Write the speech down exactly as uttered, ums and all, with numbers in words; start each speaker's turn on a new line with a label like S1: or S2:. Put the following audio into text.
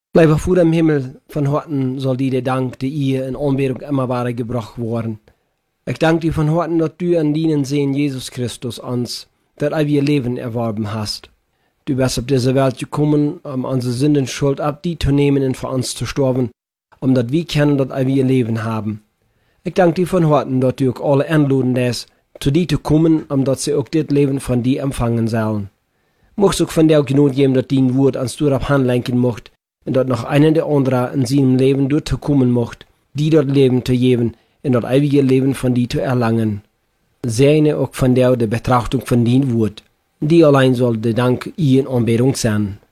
S1: Lieber Vater im Himmel, von Horten soll dir der Dank, die ihr in Anbetung immer wahre gebracht worden. Ich danke dir von Horten, dass du an deinen Sehen Jesus Christus uns, das ewige Leben erworben hast. Du bist auf diese Welt gekommen, um unsere Sündenschuld ab die zu nehmen und für uns zu sterben, um dass wir können das ewige Leben haben. Ich danke dir von Horten, dass du auch alle einladen lässt, zu dir zu kommen, um dass sie auch das Leben von dir empfangen sollen. Mocht's auch von dir Gnade geben, dass dein Wort ans du auf Hand lenken mocht, und dass noch einen der anderen in seinem Leben dort zu kommen mocht, die dort Leben zu geben, und das ewige Leben von dir zu erlangen. Seine auch von der der Betrachtung von dein Wort. Die allein soll der Dank ihr in Anbetung sein.